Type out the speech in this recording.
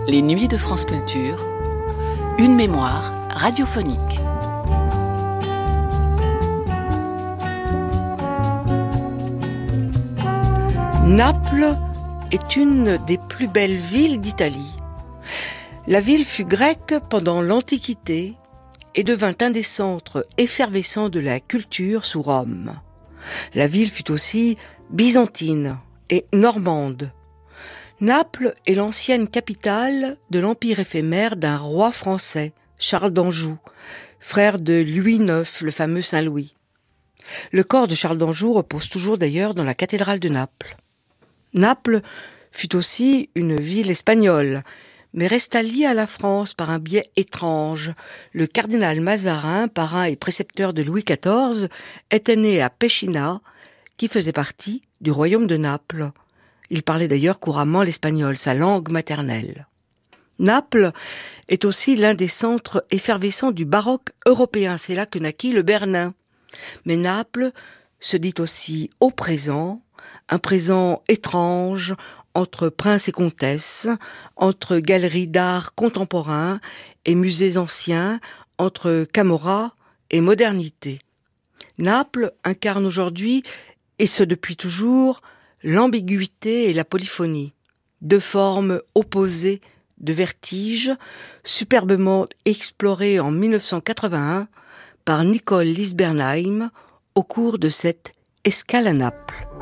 Les nuits de France Culture, une mémoire radiophonique. Naples est une des plus belles villes d'Italie. La ville fut grecque pendant l'Antiquité et devint un des centres effervescents de la culture sous Rome. La ville fut aussi byzantine et normande. Naples est l'ancienne capitale de l'empire éphémère d'un roi français, Charles d'Anjou, frère de Louis IX, le fameux Saint-Louis. Le corps de Charles d'Anjou repose toujours d'ailleurs dans la cathédrale de Naples. Naples fut aussi une ville espagnole, mais resta liée à la France par un biais étrange. Le cardinal Mazarin, parrain et précepteur de Louis XIV, était né à Pescina, qui faisait partie du royaume de Naples. Il parlait d'ailleurs couramment l'espagnol, sa langue maternelle. Naples est aussi l'un des centres effervescents du baroque européen. C'est là que naquit le Bernin. Mais Naples se dit aussi au présent, un présent étrange entre princes et comtesses, entre galeries d'art contemporain et musées anciens, entre camorra et modernité. Naples incarne aujourd'hui, et ce depuis toujours, l'ambiguïté et la polyphonie, deux formes opposées de vertige, superbement explorées en 1981 par Nicole Lisbernheim au cours de cette escale à Naples.